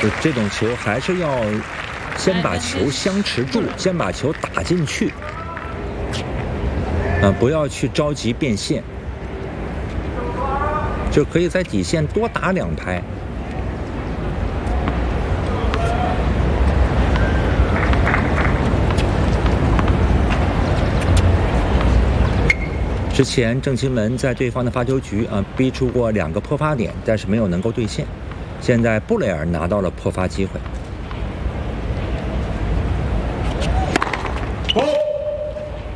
就这种球还是要先把球相持住，先把球打进去，不要去着急变线，就可以在底线多打2拍。之前郑钦文在对方的发球局逼出过2个破发点，但是没有能够兑现。现在布雷尔拿到了破发机会。